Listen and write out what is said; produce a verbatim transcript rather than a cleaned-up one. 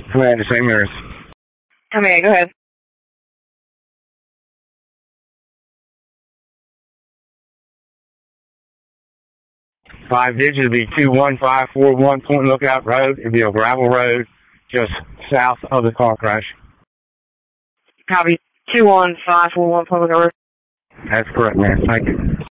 Commander Saint Mary's. Okay, go ahead. Five digits would be two one five four one Point Lookout Road. It'd be a gravel road just south of the car crash. Copy. two one five four one Point Lookout Road. That's correct, man. Thank you.